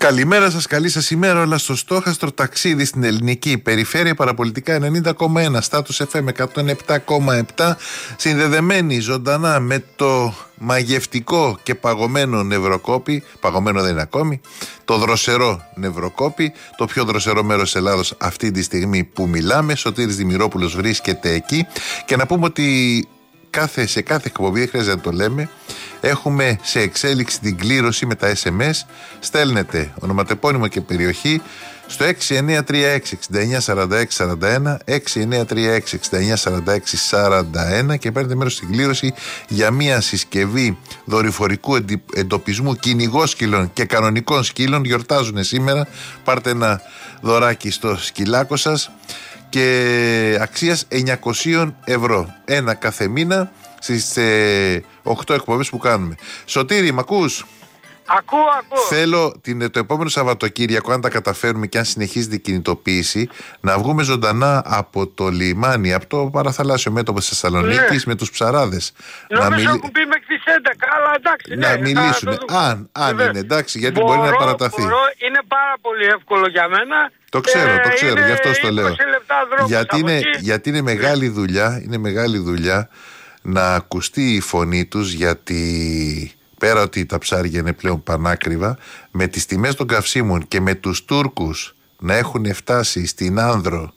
Καλημέρα σας, καλή σας ημέρα. Όλα στο στόχαστρο ταξίδι στην ελληνική περιφέρεια. Παραπολιτικά 90,1, στάτους FM 107,7. Συνδεδεμένοι ζωντανά με το μαγευτικό και παγωμένο νευροκόπη. Παγωμένο δεν είναι ακόμη. Το δροσερό νευροκόπη, το πιο δροσερό μέρος της Ελλάδος αυτή τη στιγμή που μιλάμε. Σωτήρης Δημηρόπουλος βρίσκεται εκεί. Και να πούμε ότι σε κάθε εκπομπή, δεν χρειάζεται να το λέμε, έχουμε σε εξέλιξη την κλήρωση με τα SMS. Στέλνετε ονοματεπώνυμο και περιοχή στο 6936-694641, 6936-694641 και παίρνετε μέρος στην κλήρωση για μια συσκευή δορυφορικού εντοπισμού κυνηγόσκυλων και κανονικών σκύλων. Γιορτάζουν σήμερα. Πάρτε ένα δωράκι στο σκυλάκο σας και αξίας 900 ευρώ. Ένα κάθε μήνα στις 8 εκπομπές που κάνουμε. Σωτήρη, μ' ακούς? Ακούω. Θέλω το επόμενο Σαββατοκύριακο, αν τα καταφέρουμε και αν συνεχίζεται η κινητοποίηση, να βγούμε ζωντανά από το λιμάνι, από το παραθαλάσσιο μέτωπο της Θεσσαλονίκης, με τους ψαράδες. Νομίζω έχουν πει μέχρι τις 11, αλλά εντάξει. Να μιλήσουν. Αν είναι εντάξει, γιατί μπορεί να παραταθεί. Είναι πάρα πολύ εύκολο για μένα. Το ξέρω, γι' αυτό το λέω. Γιατί είναι μεγάλη δουλειά να ακουστεί η φωνή τους, γιατί πέρα ότι τα ψάρια είναι πλέον πανάκριβα, με τις τιμές των καυσίμων και με τους Τούρκους να έχουν φτάσει στην Άνδρο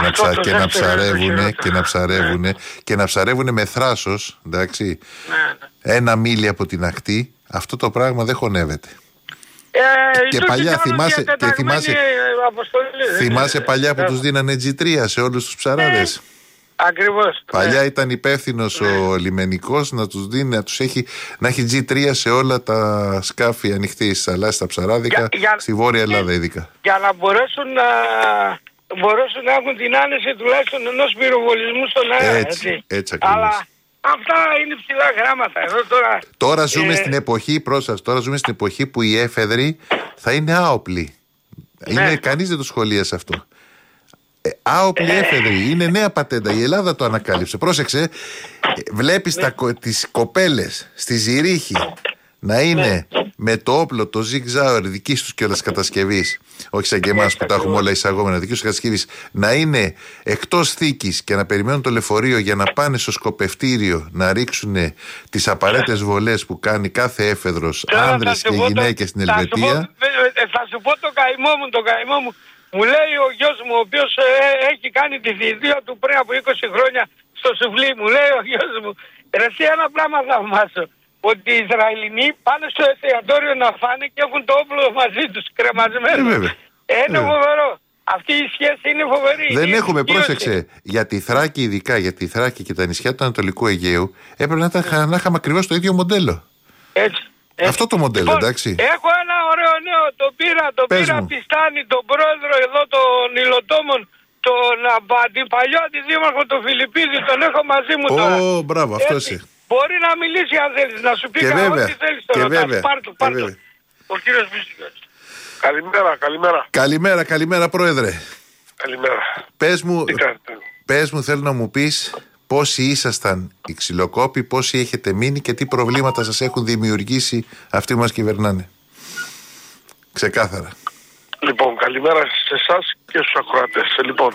και να ψαρεύουν με θράσος, εντάξει, 1 μίλι από την ακτή, αυτό το πράγμα δεν χωνεύεται. Και παλιά θυμάσαι παλιά που τους δίνανε G3 σε όλους τους ψαράδες. Ακριβώς. Παλιά ήταν υπεύθυνος ο λιμενικός να έχει G3 σε όλα τα σκάφη ανοιχτής θαλάσσης, στα ψαράδικα, στη Βόρεια Ελλάδα ειδικά. Για να μπορέσουν να έχουν την άνεση τουλάχιστον ενός πυροβολισμού στον αέρα. Έτσι ακριβώς. Αλλά αυτά είναι ψηλά γράμματα. Τώρα ζούμε στην εποχή, τώρα ζούμε στην εποχή που οι έφεδροι θα είναι άοπλοι. Κανείς δεν το σχολίασε αυτό. Άοπλοι έφεδροι, είναι νέα πατέντα. Η Ελλάδα το ανακάλυψε. Πρόσεξε, βλέπεις τις κοπέλες στη Ζηρίχη να είναι με το όπλο, το Zig Zauer δικής τους κιόλας κατασκευής, όχι σαν και εμάς που τα έχουμε όλα εισαγόμενα, δικής τους κατασκευής, να είναι εκτός θήκης και να περιμένουν το λεωφορείο για να πάνε στο σκοπευτήριο να ρίξουν τις απαραίτητες βολές που κάνει κάθε έφεδρος, άνδρες και γυναίκες στην Ελβετία. Θα σου πω το καημό μου. Μου λέει ο γιος μου, ο οποίος έχει κάνει τη θητεία του πριν από 20 χρόνια στο Σουβλί, μου λέει ο γιος μου, εσύ ένα πράγμα θαυμάσω, ότι οι Ισραηλινοί πάνε στο εστιατόριο να φάνε και έχουν το όπλο μαζί τους κρεμασμένο. Είναι φοβερό. Αυτή η σχέση είναι φοβερή. Δεν έχουμε, πρόσεξε, για τη Θράκη ειδικά, για τη Θράκη και τα νησιά του Ανατολικού Αιγαίου, έπρεπε να είχαμε ακριβώς το ίδιο μοντέλο. Έτσι. Αυτό το μοντέλο, εντάξει. Έχω ένα ωραίο νέο, το πήρα πιστάνει τον πρόεδρο εδώ των Υλοτόμων, τον παλιό αντιδήμαρχο τον Φιλιππίδη, τον έχω μαζί μου τώρα. Μπράβο, αυτό είσαι. Μπορεί να μιλήσει αν θέλεις, να σου πει ό,τι θέλεις τώρα. Πάρ' το. Ο κύριος Βίσικας. Καλημέρα πρόεδρε. Καλημέρα. Πες μου, θέλω να μου πεις πόσοι ήσασταν οι ξυλοκόποι, πόσοι έχετε μείνει και τι προβλήματα σας έχουν δημιουργήσει αυτοί που μας κυβερνάνε. Ξεκάθαρα. Λοιπόν, καλημέρα σε εσάς και στους ακροατές. Λοιπόν,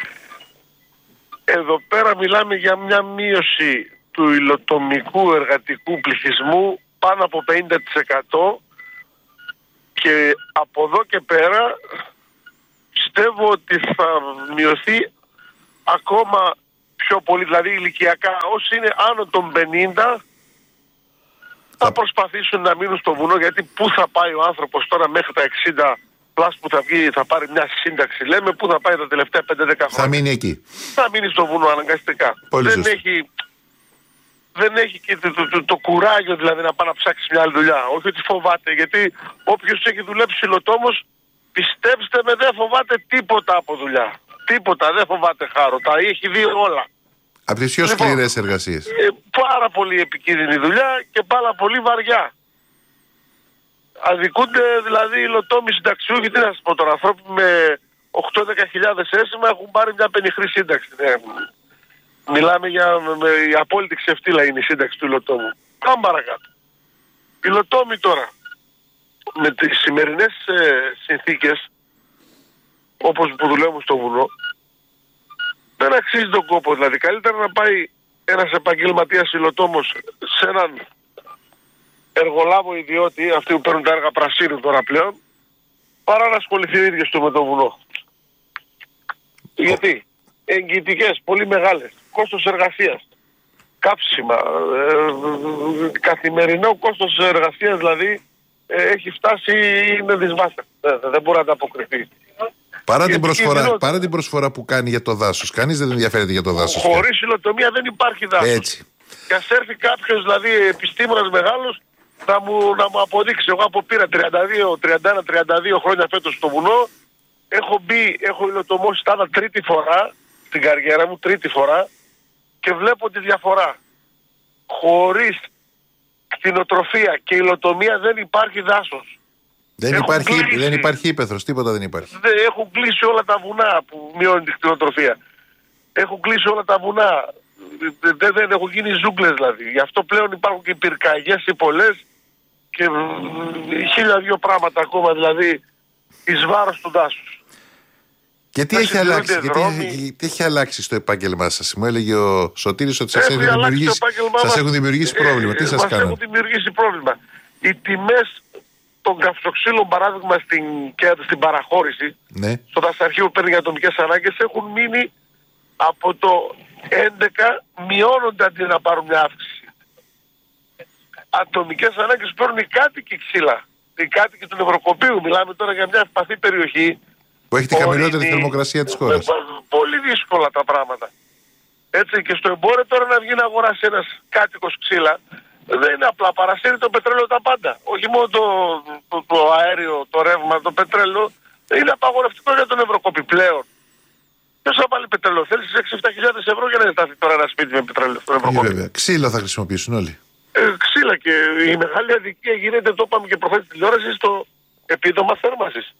εδώ πέρα μιλάμε για μια μείωση του υλοτομικού εργατικού πληθυσμού πάνω από 50% και από εδώ και πέρα πιστεύω ότι θα μειωθεί ακόμα πιο πολύ, δηλαδή ηλικιακά. Όσοι είναι άνω των 50 θα προσπαθήσουν να μείνουν στο βουνό, γιατί πού θα πάει ο άνθρωπος τώρα μέχρι τα 60 πλάς που θα βγει, θα πάρει μια σύνταξη, λέμε, πού θα πάει τα τελευταία 5-10 χρόνια. Θα μείνει εκεί. Θα μείνει στο βουνό αναγκαστικά. Δεν έχει και το κουράγιο δηλαδή να πάει να ψάξει μια άλλη δουλειά. Όχι ότι φοβάται, γιατί όποιος έχει δουλέψει υλοτόμος, πιστέψτε με, δεν φοβάται τίποτα από δουλειά. Τίποτα, δεν φοβάται χάρο. Τα έχει δει όλα. Από τις πιο σκληρές εργασίες. Πάρα πολύ επικίνδυνη δουλειά και πάρα πολύ βαριά. Αδικούνται δηλαδή οι υλοτόμοι συνταξιούχοι, τι να σας πω τώρα, ανθρώποι με 8-10 έσημα έχουν πάρει μια πενιχρή σύνταξη. Μιλάμε για η απόλυτη ξεφτύλα είναι η σύνταξη του υλοτόμου. Πάμε παρακάτω. Υλοτόμοι τώρα. με τις σημερινές συνθήκες, όπως που δουλεύουν στο βουνό, δεν αξίζει τον κόπο. Δηλαδή καλύτερα να πάει ένας επαγγελματίας υλοτόμος σε έναν εργολάβο ιδιώτη, αυτοί που παίρνουν τα έργα πρασίνου τώρα πλέον, παρά να ασχοληθεί ο ίδιος του με το βουνό. Γιατί εγγυητικές πολύ μεγάλες, κόστος εργασίας, κάψιμα, καθημερινό κόστος εργασίας δηλαδή έχει φτάσει, είναι δυσβάστατο. Δεν μπορεί να ανταποκριθεί. Παρά την προσφορά που κάνει για το δάσος. Κανείς δεν ενδιαφέρεται για το δάσος. Χωρίς υλοτομία δεν υπάρχει δάσος. Έτσι. Και ας έρθει κάποιος δηλαδή επιστήμονας μεγάλος να μου αποδείξει. Εγώ από πήρα 31-32 χρόνια φέτος στο βουνό. Έχω υλοτομώσει στάδα τρίτη φορά στην καριέρα μου, τρίτη φορά, και βλέπω τη διαφορά. Χωρίς κτηνοτροφία και υλοτομία δεν υπάρχει δάσος. Δεν υπάρχει ύπαιθρος, τίποτα δεν υπάρχει. Έχουν κλείσει όλα τα βουνά που μειώνει τη κτηνοτροφία. Έχουν κλείσει όλα τα βουνά. Δεν έχουν γίνει ζούγκλες δηλαδή. Γι' αυτό πλέον υπάρχουν και πυρκαγιές οι πολλές και 1002 πράγματα ακόμα δηλαδή εις βάρος του δάσους. Και τι έχει αλλάξει στο επάγγελμά σας? Μου έλεγε ο Σωτήρης ότι σας έχουν δημιουργήσει πρόβλημα. Τι σας κάνουν? Έχουν δημιουργήσει πρόβλημα. Οι τιμές των καυσοξύλων, παράδειγμα στην παραχώρηση, ναι, στο δασαρχείο που παίρνει για ατομικές ανάγκες, έχουν μείνει από το 11, μειώνονται αντί να πάρουν μια αύξηση. Ατομικές ανάγκες που παίρνουν οι κάτοικοι ξύλα. Οι κάτοικοι του Νευροκοπίου. Μιλάμε τώρα για μια ευπαθή περιοχή που έχει τη χαμηλότερη θερμοκρασία της χώρας. Πολύ δύσκολα τα πράγματα. Έτσι, και στο εμπόριο τώρα να βγει να αγοράσει ένας κάτοικος ξύλα, δεν είναι απλά, παρασύρει το πετρέλαιο τα πάντα. Όχι μόνο το αέριο, το ρεύμα, το πετρέλαιο. Είναι απαγορευτικό για τον Ευρωκόπη πλέον. Ποιος θα βάλει πετρέλαιο? Θέλεις 6-7 χιλιάδες ευρώ για να σταθεί τώρα ένα σπίτι με πετρέλαιο στον Ευρωκόπη? Βέβαια. Ξύλο θα χρησιμοποιήσουν όλοι. Ξύλα, και η μεγάλη αδικία γίνεται, το είπαμε και προχθές στην τηλεόραση, στο επίδομα θέρμανσης.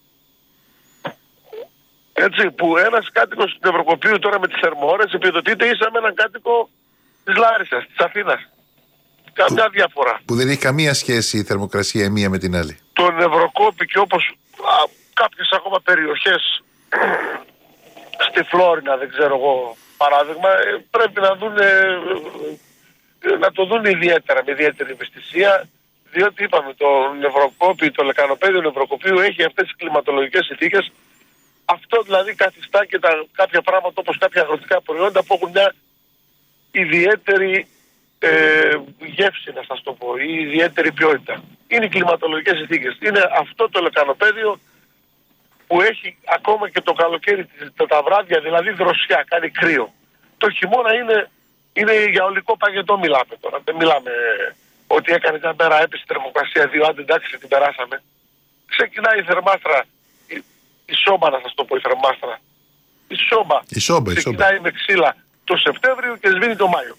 Έτσι, που ένας κάτοικος του Ευρωκοπίου τώρα με τις θερμοώρες επιδοτείται ίσα με έναν κάτοικο της Λάρισσας, της Αθήνας. Καμιά διαφορά. Που δεν έχει καμία σχέση η θερμοκρασία η μία με την άλλη. Τον Ευρωκόπη, και όπως κάποιες ακόμα περιοχές στη Φλόρινα, δεν ξέρω εγώ παράδειγμα, πρέπει να το δουν ιδιαίτερα, με ιδιαίτερη ευαισθησία, διότι είπαμε το λεκανοπέδιο Νευροκοπίου έχει αυτές τις κλιματολογικές συνθήκες. Αυτό δηλαδή καθιστά και κάποια πράγματα όπως κάποια αγροτικά προϊόντα που έχουν μια ιδιαίτερη γεύση, να σας το πω, ή ιδιαίτερη ποιότητα. Είναι οι κλιματολογικές συνθήκες. Είναι αυτό το λεκανοπέδιο που έχει ακόμα και το καλοκαίρι τα βράδια, δηλαδή δροσιά, κάνει κρύο. Το χειμώνα είναι για ολικό παγετό μιλάμε τώρα. Δεν μιλάμε ότι έκανε μια μέρα έπεσε θερμοκρασία 2, άντε εντάξει την περάσαμε. Ξεκινάει η θερμάστρα, η σόμπα, να σας το πω, η θερμάστρα. Η σόμπα ξεκινάει με ξύλα το Σεπτέμβριο και σβήνει το Μάιο.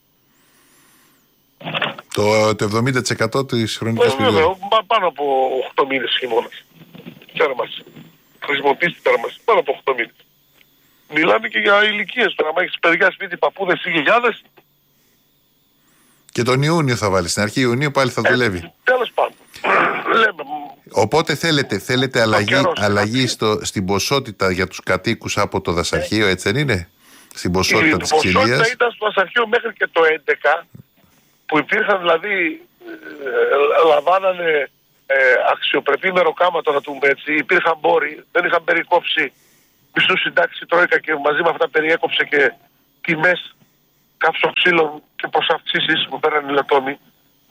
Το 70% της χρονικής περίοδου. Πάνω από 8 μήνες χειμώνας. Θέρμανση. Χρησιμοποιήσει τη θέρμανση. Πάνω από 8 μήνες. Μιλάμε και για ηλικίες. Τώρα, άμα έχεις παιδιά σπίτι, παππούδες ή γιαγιάδες. Και τον Ιούνιο θα βάλει. Στην αρχή Ιουνίου πάλι θα δουλεύει. Τέλος πάντων. Οπότε θέλετε αλλαγή στην ποσότητα για τους κατοίκους από το δασαρχείο, έτσι δεν είναι? Στην ποσότητα της ξυλίας. Η ποσότητα ήταν στο δασαρχείο μέχρι και το 11, που υπήρχαν δηλαδή, λαμβάνανε αξιοπρεπή μεροκάματο, να το πούμε έτσι. Υπήρχαν μπόροι, δεν είχαν περικόψει μισθούς συντάξει Τρόικα και μαζί με αυτά περιέκοψε και τιμές καυσοξύλων και προσαυξήσεις που πέραν οι λατόμοι.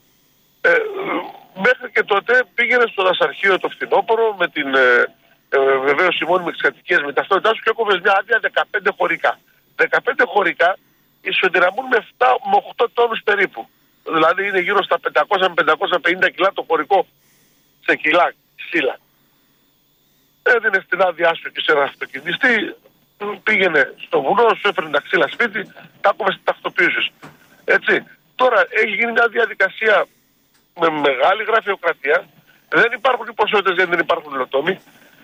Μέχρι και τότε πήγαινε στο δασαρχείο το φθινόπωρο με την βεβαίως η μόνιμη της κατοικίας με ταυτότητά σου και έκοβες μια άδεια 15 χωρικά. 15 χωρικά ισοδυναμούν με 8 τόνους περίπου. Δηλαδή είναι γύρω στα 500 με 550 κιλά το χωρικό σε κιλά ξύλα. Έδινε την άδειά σου και σε ένα αυτοκινηστή, πήγαινε στο βουνό, σου έφερνε τα ξύλα σπίτι, τα άκουβες και ταυτοποίησες. Έτσι. Τώρα έχει γίνει μια διαδικασία με μεγάλη γραφειοκρατία. Δεν υπάρχουν οι ποσότητες, δεν υπάρχουν υλοτόμοι.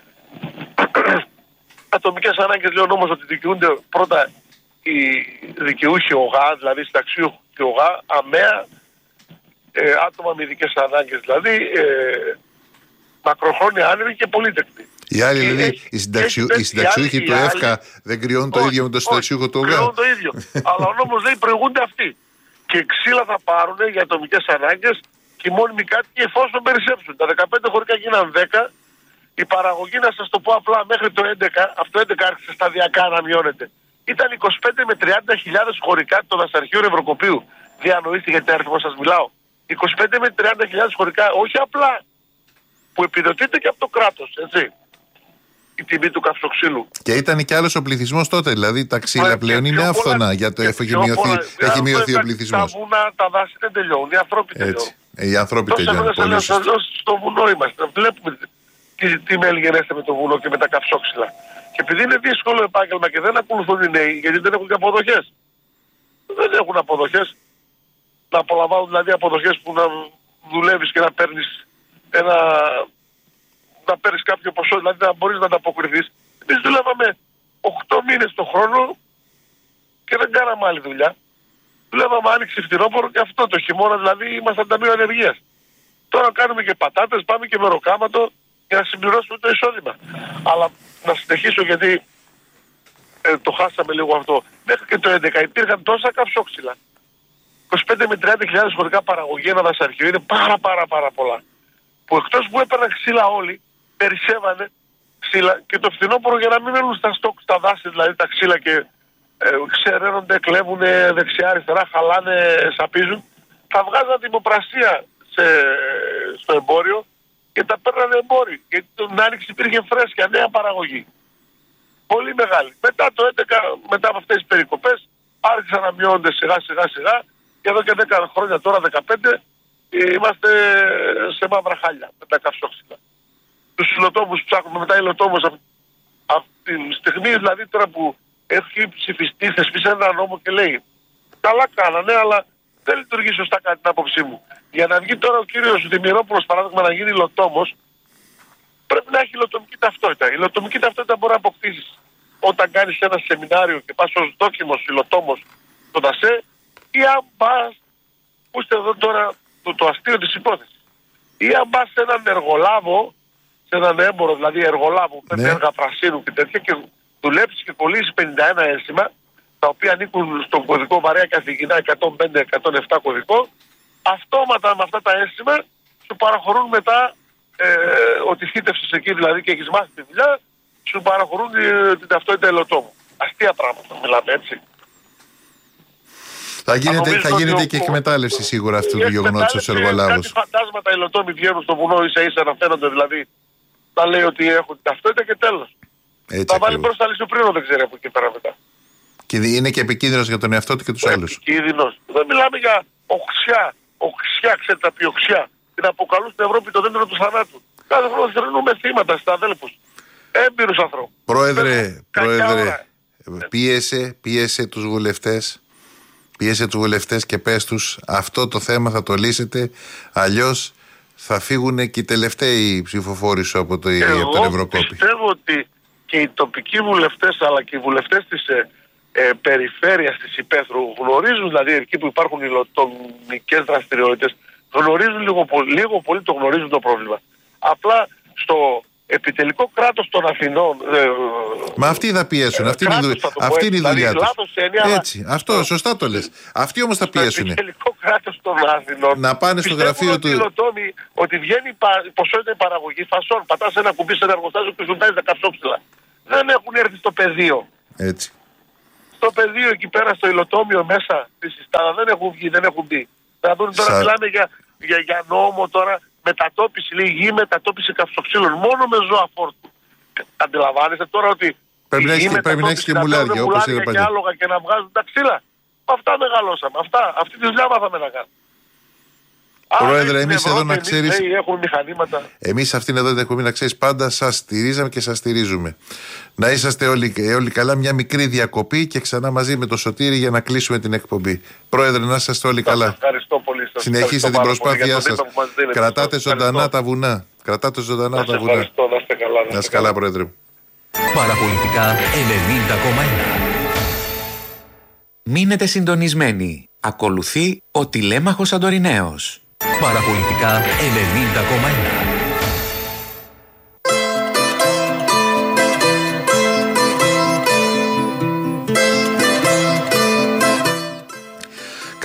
Ατομικές ανάγκες λέω όμως ότι δικαιούνται πρώτα οι δικαιούχοι ΟΓΑ, δηλαδή συνταξιούχοι ΟΓΑ, ΑΜΕΑ, άτομα με ειδικές ανάγκες δηλαδή, Μακροχρόνια άνεργοι και πολύτεκνοι. Οι άλλοι, δηλαδή, οι συνταξιούχοι του ΕΦΚΑ δεν κρυώνουν το ίδιο με το συνταξιούχο του ΟΓΑ. Κρυώνουν το ίδιο. Αλλά ο νόμος λέει προηγούνται αυτοί. Και ξύλα θα πάρουν για ατομικές ανάγκες και οι μόνιμοι κάτοικοι εφόσον περισσέψουν. Τα 15 χωρικά γίναν 10. Η παραγωγή, να σας το πω απλά, μέχρι το 11, αυτό 11 άρχισε σταδιακά να μειώνεται. Ήταν 25 με 30.000 χωρικά των δασαρχείων Ευρωκοπείου. Διανοείστε γιατί αριθμό σας μιλάω. 25 με 30.000 χωρικά, όχι απλά που επιδοτείται και από το κράτος, έτσι. Η τιμή του καυσοξύλου. Και ήταν και άλλος ο πληθυσμός τότε, δηλαδή τα ξύλα πλέον είναι άφθονα για το έχει μειωθεί ο πληθυσμός. Τα βουνά, τα δάση δεν τελειώνουν, οι ανθρώποι τελειώνουν. Οι ανθρώποι τελειώνουν. Στο βουνό είμαστε, βλέπουμε τι μέλη με το βουνό και με τα καυσόξυλα. Και επειδή είναι δύσκολο επάγγελμα και δεν ακολουθούν οι νέοι, γιατί δεν έχουν και αποδοχές. Δεν έχουν αποδοχές. Να απολαμβάνουν δηλαδή αποδοχές που να δουλεύεις και να παίρνεις να παίρνεις κάποιο ποσό, δηλαδή να μπορείς να ανταποκριθείς. Εμείς δουλεύαμε 8 μήνες το χρόνο και δεν κάναμε άλλη δουλειά. Δουλεύαμε άνοιξη φθινόπωρο και αυτό το χειμώνα δηλαδή ήμασταν ταμείο ανεργίας. Τώρα κάνουμε και πατάτες, πάμε και μεροκάματο για να συμπληρώσουμε το εισόδημα. Αλλά να συνεχίσω γιατί το χάσαμε λίγο αυτό. Μέχρι και το 2011 υπήρχαν τόσα καυσόξυλα. 25 με 30.000 χωρικά παραγωγή ένα δασαρχείο είναι πάρα πολλά. Που εκτός που έπαιρναν ξύλα όλοι, περισσεύανε ξύλα και το φθινόπωρο για να μην μένουν στα στόκ, στα δάση δηλαδή τα ξύλα και ξεραίνονται, κλέβουνε δεξιά-αριστερά, χαλάνε, σαπίζουν. Θα βγάζαν δημοπρασία στο εμπόριο και τα παίρνανε εμπόροι. Γιατί την άνοιξη υπήρχε φρέσκια, νέα παραγωγή. Πολύ μεγάλη. Μετά το 2011, μετά από αυτές τις περικοπές, άρχισαν να μειώνονται σιγά και εδώ και 10 χρόνια τώρα, 15, είμαστε σε μαύρα χάλια με τα καυσόξυλα. Τους υλοτόμους ψάχνουμε μετά υλοτόμους από τη στιγμή δηλαδή τώρα που έχει ψηφιστεί, θεσπίσει ένα νόμο και λέει καλά κάνανε αλλά δεν λειτουργεί σωστά κατά την άποψή μου. Για να βγει τώρα ο κύριος Δημηρόπουλος παράδειγμα να γίνει υλοτόμος πρέπει να έχει υλοτομική ταυτότητα. Η υλοτομική ταυτότητα μπορεί να αποκτήσεις όταν κάνεις ένα σεμινάριο και πας ως δόκιμος υλοτόμος στο ΤΑΣΕ ή αν πας, ακούστε εδώ τώρα το αστείο της υπόθεσης, ή αν πας σε έναν εργολάβο, σε έναν έμπορο δηλαδή εργολάβο που παίρνει έργα πρασίνου και τέτοια και δουλέψεις και πωλήσεις 51 ένσημα τα οποία ανήκουν στον κωδικό βαρέα καθηγητά 105-107 κωδικό, αυτόματα με αυτά τα ένσημα σου παραχωρούν μετά ότι φύτευσες εκεί δηλαδή και έχεις μάθει τη δουλειά, σου παραχωρούν την ταυτότητα υλοτόμου. Αστεία πράγματα μιλάμε έτσι. Θα γίνεται και εκμετάλλευση σίγουρα αυτού του γεγονότος στους εργολάβους. Κάτι φαντάσματα υλοτόμοι βγαίνουν στο βουνό ίσα να φαίνονται δηλαδή. Τα λέει ότι έχουν ταυτότητα και τέλος. Θα βάλει μπροστά λησοπρίνο δεν ξέρει από εκεί πέρα μετά. Και είναι και επικίνδυνος για τον εαυτό του και τους άλλους. Επικίνδυνος. Δεν μιλάμε για οξιά, ξέρετε τα πει οξιά. Την αποκαλούν στην Ευρώπη το δέντρο του θανάτου. Κάθε χρόνο θρυνούμε θύματα στα αδέλφους. Έμπειρους ανθρώπους. Πρόεδρε, πίεσε τους βουλευτές. Πίεσε τους βουλευτές και πες τους αυτό το θέμα θα το λύσετε, αλλιώς θα φύγουν και οι τελευταίοι ψηφοφόροι σου από τον Ευρωκόπη. Πιστεύω ότι και οι τοπικοί βουλευτές αλλά και οι βουλευτές της περιφέρειας της Υπέθρου γνωρίζουν, δηλαδή εκεί που υπάρχουν υλοτομικές δραστηριότητες, γνωρίζουν λίγο πολύ το γνωρίζουν το πρόβλημα. Απλά στο επιτελικό κράτος των Αθηνών. Μα αυτοί θα πιέσουν. Αυτή είναι η δουλειά τους. Έτσι, αυτό, σωστά το λες. Αυτοί όμως θα πιέσουν. Στο επιτελικό κράτος των Αθηνών. Να πάνε στο γραφείο του. Ότι βγαίνει ποσότητα παραγωγή φασών. Πατάς ένα κουμπί σε ένα εργοστάσιο και σου βγάζει τα καυσόξυλα. Δεν έχουν έρθει στο πεδίο. Έτσι. Στο πεδίο εκεί πέρα στο υλοτόμιο μέσα στη Συστάδα δεν έχουν βγει, δεν έχουν μπει. Θα δουν τώρα μιλάμε για νόμο τώρα. Μετατόπιση, λέει γη, μετατόπιση καυσοξύλων μόνο με ζώα φόρτου. Αντιλαμβάνεστε τώρα ότι πρέπει να έχεις και μουλάρια όπως είπα και άλογα και να βγάζουν τα ξύλα. Αυτά μεγαλώσαμε. Αυτή τη δουλειά μάθαμε να κάνουμε. Πρόεδρε, εμείς εδώ να ξέρεις. Έχουν μηχανήματα. Εμείς αυτήν εδώ την εκπομπή να ξέρεις πάντα σας στηρίζαμε και σας στηρίζουμε. Να είσαστε όλοι καλά. Μια μικρή διακοπή και ξανά μαζί με το Σωτήρη για να κλείσουμε την εκπομπή. Πρόεδρε, να είσαστε όλοι καλά. Ευχαριστώ πολύ. Συνεχίστε την προσπάθειά σας. Κρατάτε ζωντανά τα βουνά. Κρατάτε ζωντανά τα βουνά. Να είστε καλά, Πρόεδρε. Παραπολιτικά 90,1. Μείνετε συντονισμένοι. Ακολουθεί ο τηλέμαχος Αντοριναίος. Παραπολιτικά 90,1.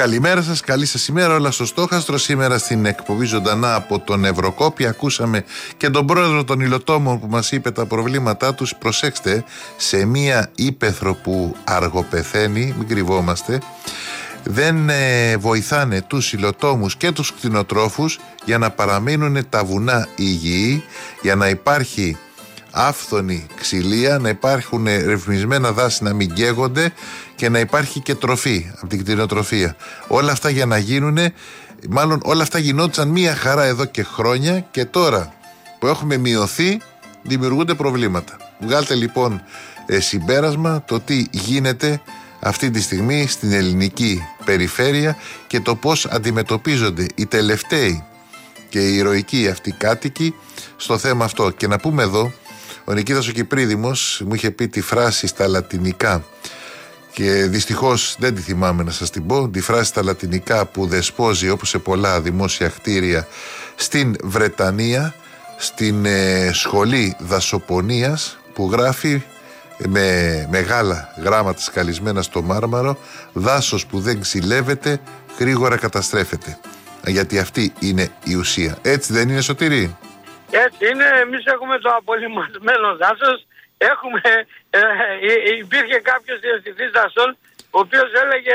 Καλημέρα σας, καλή σας ημέρα, όλα στο στόχαστρο. Σήμερα στην εκπομπή ζωντανά από τον Ευρωκόπη ακούσαμε και τον πρόεδρο των υλοτόμων που μας είπε τα προβλήματά τους. Προσέξτε, σε μία ύπαιθρο που αργοπεθαίνει, μην κρυβόμαστε, δεν βοηθάνε τους υλοτόμους και τους κτηνοτρόφους για να παραμείνουν τα βουνά υγιή, για να υπάρχει άφθονη ξυλία, να υπάρχουν ρυθμισμένα δάση να μην καίγονται και να υπάρχει και τροφή από την κτηνοτροφία. Όλα αυτά για να γίνουν, μάλλον όλα αυτά γινόντουσαν μία χαρά εδώ και χρόνια, και τώρα που έχουμε μειωθεί δημιουργούνται προβλήματα. Βγάλτε λοιπόν συμπέρασμα το τι γίνεται αυτή τη στιγμή στην ελληνική περιφέρεια και το πώς αντιμετωπίζονται οι τελευταίοι και οι ηρωικοί αυτοί κάτοικοι στο θέμα αυτό. Και να πούμε εδώ, ο Νικήτας ο Κυπρίδημος μου είχε πει τη φράση στα λατινικά και δυστυχώς δεν τη θυμάμαι να σας την πω, τη φράση στα λατινικά που δεσπόζει όπως σε πολλά δημόσια κτίρια στην Βρετανία, στην σχολή δασοπονίας, που γράφει με μεγάλα γράμματα σκαλισμένα στο μάρμαρο: δάσος που δεν ξυλεύεται γρήγορα καταστρέφεται. Γιατί αυτή είναι η ουσία. Έτσι δεν είναι, Σωτήρη? Έτσι είναι. Εμείς έχουμε το απολυμασμένο δάσος. Υπήρχε κάποιος διευθυντής δασών ο οποίος έλεγε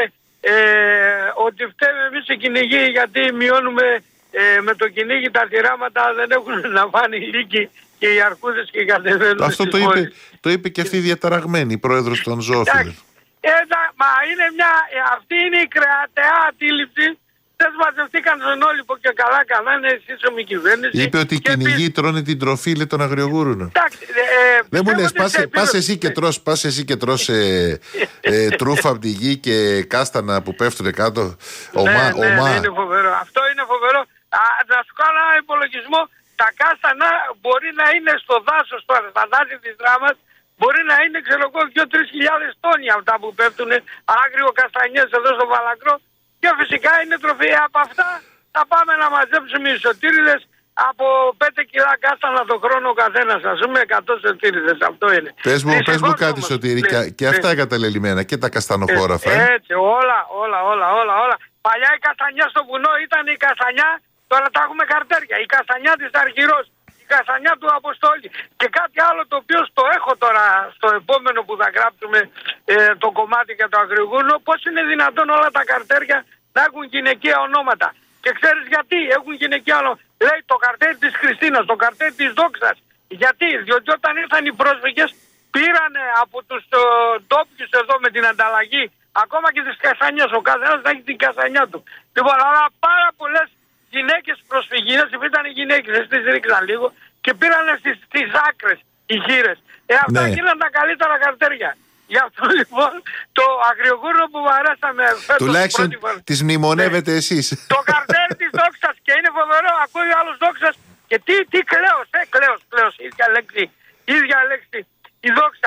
ότι φταίμε εμείς οι κυνηγοί, γιατί μειώνουμε με το κυνήγι τα θυράματα, δεν έχουν να φάνε οι λύκοι και οι αρκούδες και οι κατεβαίνουν. Αυτό το είπε και αυτή η διαταραγμένη πρόεδρος των Ζωόφιλων. Μα είναι αυτή είναι η κρεατεά αντίληψη. Δεν μαζευτήκαν στον Όλυμπο και καλά είναι σύσσωμη κυβέρνηση. Είπε ότι οι κυνηγοί τρώνε την τροφή, λέει, των αγριογούρουνων. Δεν μου λες, πας εσύ και τρως τρούφα από τη γη και κάστανα που πέφτουν κάτω. Ναι, είναι φοβερό. Αυτό είναι φοβερό. Να σου κάνω ένα υπολογισμό. Τα κάστανα μπορεί να είναι στο δάσος, στα δάση της Δράμας, μπορεί να είναι, ξέρω εγώ, 2-3 χιλιάδες τόνοι αυτά που πέφτουν, άγριο καστανιές εδώ στο Βαλακρό. Και φυσικά είναι τροφή. Από αυτά θα πάμε να μαζέψουμε οι σωτήριδες από 5 κιλά κάστανα το χρόνο ο καθένας. Ας πούμε 100 σωτήριδες. Αυτό είναι. Πες μου κάτι, Σωτήρη, και αυτά καταλελειμμένα και τα καστανοχώραφα. Έτσι, όλα. Παλιά η καστανιά στο βουνό ήταν η καστανιά, τώρα τα έχουμε καρτέρια. Η καστανιά της Αργυρός, η καστανιά του Αποστόλη. Και κάτι άλλο το οποίο στο έχω τώρα στο επόμενο που θα γράψουμε το κομμάτι για το αγριογούνο, πώς είναι δυνατόν όλα τα καρτέρια να έχουν γυναικεία ονόματα. Και ξέρεις γιατί έχουν γυναικεία ονόματα? Λέει το καρτέρι της Χριστίνας, το καρτέρι της Δόξας. Γιατί? Διότι όταν ήρθαν οι πρόσφυγες πήρανε από τους ντόπιους εδώ με την ανταλλαγή, ακόμα και τις καστανιές, ο καθένας να έχει την καστανιά του. Λοιπόν, αλλά πάρα πολλές γυναίκες προσφυγίνες, ήταν οι γυναίκες, τις ρίξαν λίγο και πήρανε στις άκρες οι γύρες. Αυτά γίναν τα καλύτερα καρτέρια. Γι' αυτό λοιπόν το αγριογούρνο που βαρέσαμε φέτος, τουλάχιστον τις μνημονεύετε εσείς. Το καρτέρι της Δόξας, και είναι φοβερό, ακούει ο άλλος Δόξας και τι κλαίος, ίδια λέξη, η Δόξα.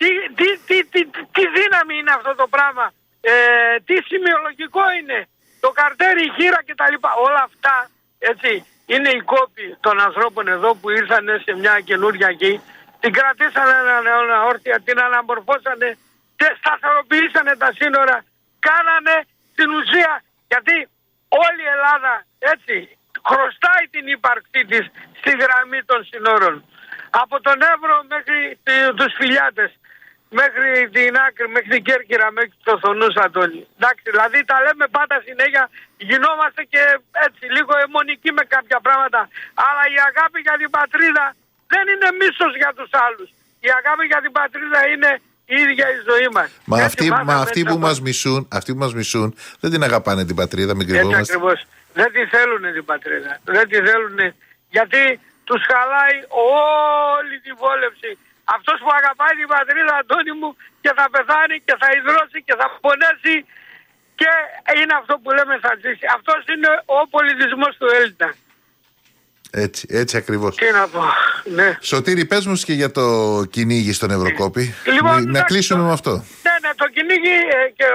Τι δύναμη είναι αυτό το πράγμα, τι σημειολογικό είναι το καρτέρι, η χείρα κτλ. Όλα αυτά, έτσι, είναι οι κόποι των ανθρώπων εδώ που ήρθαν σε μια καινούργια γη. Την κρατήσανε όρθια, την αναμορφώσανε, σταθεροποιήσανε τα σύνορα, κάνανε την ουσία, γιατί όλη η Ελλάδα, έτσι, χρωστάει την ύπαρξή της στη γραμμή των σύνορων. Από τον Εύρο μέχρι τους Φιλιάτες, μέχρι την άκρη, μέχρι την Κέρκυρα, μέχρι το Θονούς Αντώνη. Εντάξει, δηλαδή τα λέμε πάντα συνέχεια, γινόμαστε και έτσι λίγο αιμονικοί με κάποια πράγματα, αλλά η αγάπη για την πατρίδα δεν είναι μίσος για τους άλλους. Η αγάπη για την πατρίδα είναι η ίδια η ζωή μας. Αυτοί που μας μισούν δεν την αγαπάνε την πατρίδα, μην κρυβόμαστε. Έτσι ακριβώς. Δεν τη θέλουν την πατρίδα. Δεν τη θέλουν, γιατί τους χαλάει όλη τη βόλεψη. Αυτός που αγαπάει την πατρίδα, Αντώνη μου, και θα πεθάνει και θα υδρώσει και θα πονέσει, και είναι αυτό που λέμε θα ζήσει. Αυτός είναι ο πολιτισμός του Έλληνα. Έτσι ακριβώς. Τι να πω, ναι. Σωτήρη, πες μας και για το κυνήγι στον Ευρωκόπη. Λοιπόν, να κλείσουμε με αυτό. Ναι, το κυνήγι, και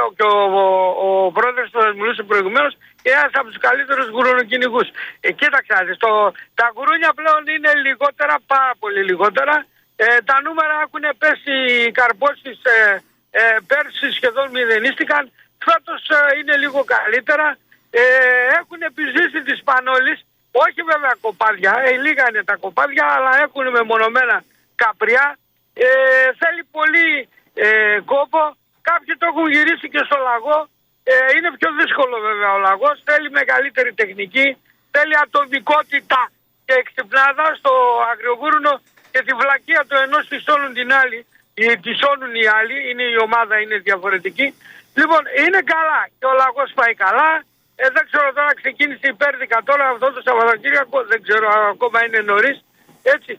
ο πρόεδρος του μιλούσε προηγουμένως, είναι ένας από τους καλύτερους γουρουνοκυνηγούς. Κοίταξε, τα γουρούνια πλέον είναι λιγότερα, πάρα πολύ λιγότερα. Τα νούμερα έχουν πέσει, οι καρπώσεις πέρσι σχεδόν μηδενίστηκαν. φέτος είναι λίγο καλύτερα. Έχουν επιζήσει τις Πανόλης, όχι βέβαια κοπάδια, λίγα είναι τα κοπάδια, αλλά έχουν μεμονωμένα καπριά. Θέλει πολύ κόπο. Κάποιοι το έχουν γυρίσει και στο λαγό. Είναι πιο δύσκολο βέβαια ο λαγός. Θέλει μεγαλύτερη τεχνική. Θέλει ατομικότητα και εξυπνάδα στο αγριογούρνο και τη βλακεία του ενός τυσώνουν την άλλη. Τυσώνουν οι άλλοι. Είναι η ομάδα, είναι διαφορετική. Λοιπόν, είναι καλά και ο λαγός πάει καλά. Δεν ξέρω τώρα, ξεκίνησε η Πέρδικα τώρα αυτό το Σαββατοκύριακο. Δεν ξέρω, ακόμα είναι νωρίς. Έτσι.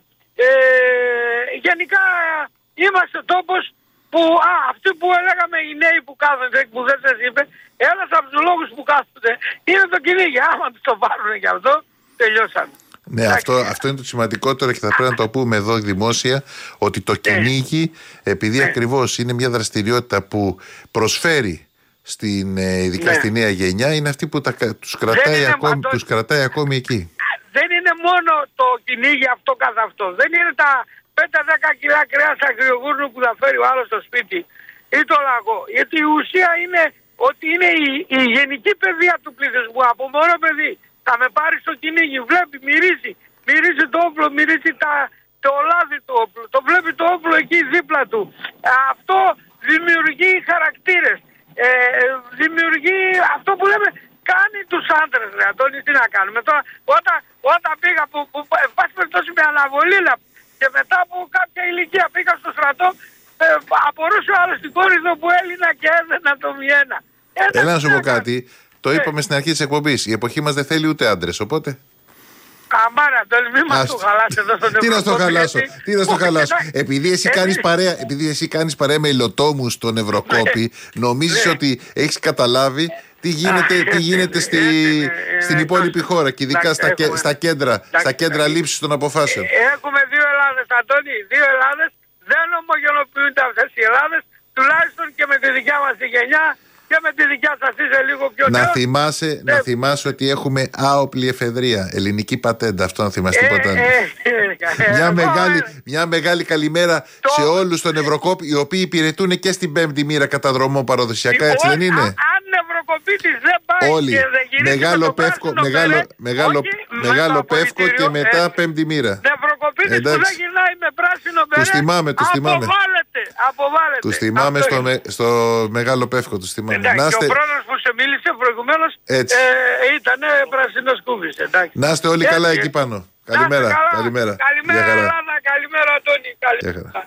Γενικά είμαστε τόπος που αυτοί που λέγαμε οι νέοι που κάθονται, που δεν σας είπε, ένας από τους λόγους που κάθονται είναι το κυνήγι. Άμα τους το πάρουν και αυτό, τελειώσαμε. Ναι, αυτό είναι το σημαντικότερο και θα πρέπει να το πούμε εδώ δημόσια, ότι το κυνήγι, επειδή ακριβώς είναι μια δραστηριότητα που προσφέρει ειδικά στη νέα γενιά, είναι αυτή που τους κρατάει ακόμη εκεί. Δεν είναι μόνο το κυνήγι αυτό καθ' αυτό. Δεν είναι τα 5-10 κιλά κρέας αγριογούρνου που θα φέρει ο άλλος στο σπίτι ή το λαγό. Γιατί η ουσία είναι ότι είναι η γενική παιδεία του πληθυσμού. Από μόνο παιδί θα με πάρει στο κυνήγι, βλέπει, μυρίζει το όπλο, μυρίζει το λάδι του όπλου, το βλέπει το όπλο εκεί δίπλα του. Αυτό δημιουργεί χαρακτήρες. Δημιουργεί αυτό που λέμε, κάνει τους άντρες, ρε Αντώνη, τι να κάνουμε τώρα. Όταν πήγα που πάση περιπτώσει με αναβολή και μετά από κάποια ηλικία πήγα στο στρατό, απορούσε ο άλλος την κόρη που έλυνα και έδαινα το μιένα. Έλα να σου πω κάτι, το είπαμε στην αρχή της εκπομπής, η εποχή μας δεν θέλει ούτε άντρες, οπότε... Αμάρα, Αντώνη, μην μας το χαλάσει εδώ στον Ευρωκόπη. Τι να στο χαλάσω. Επειδή εσύ κάνεις παρέα με υλοτόμους στον Ευρωκόπη, νομίζεις ότι έχεις καταλάβει τι γίνεται στην υπόλοιπη χώρα και ειδικά στα κέντρα λήψης των αποφάσεων. Έχουμε δύο Ελλάδες, Αντώνη, δύο Ελλάδες. Δεν ομογενοποιούνται αυτές οι Ελλάδες, τουλάχιστον και με τη δικιά μας τη γενιά. Και με τη δικιά σας είσαι λίγο πιο νέος. Να θυμάσαι ότι έχουμε άοπλη εφεδρεία, ελληνική πατέντα. Αυτό να θυμάσαι τίποτα. Μια μεγάλη καλημέρα σε όλους τον Ευρωκόπη, οι οποίοι υπηρετούν και στην πέμπτη μοίρα κατά δρόμο παραδοσιακά, έτσι δεν είναι? Αν Ευρωκοπίτης δεν πάει όλοι. Και δεν γυρίσει Μεγάλο πεύκο και μετά πέμπτη μήρα. Ευρωκοπίτης που δεν γυρνάει με πράσινο μπερέ, αποβάλλεται. Τους θυμάμαι στο Μεγάλο Πεύκο, τους θυμάμαι. Εντάξει, και ο πρόεδρος που σε μίλησε προηγουμένως ήταν πράσινος κούβης. Να είστε όλοι καλά εκεί πάνω. Καλημέρα. Καλημέρα Ελλάδα, καλημέρα Αντώνη. Καλημέρα.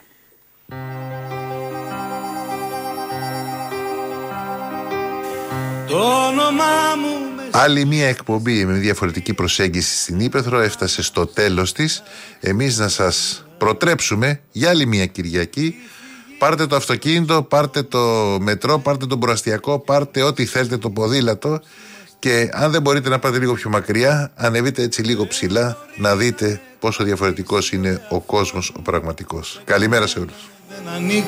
Άλλη μια εκπομπή με διαφορετική προσέγγιση στην Ύπαιθρο έφτασε στο τέλος της. Εμείς να σας προτρέψουμε για άλλη μια Κυριακή. Πάρτε το αυτοκίνητο, πάρτε το μετρό, πάρτε το προαστιακό, πάρτε ό,τι θέλετε, το ποδήλατο, και αν δεν μπορείτε να πάτε λίγο πιο μακριά, ανεβείτε έτσι λίγο ψηλά να δείτε πόσο διαφορετικός είναι ο κόσμος ο πραγματικός. Καλημέρα σε όλους.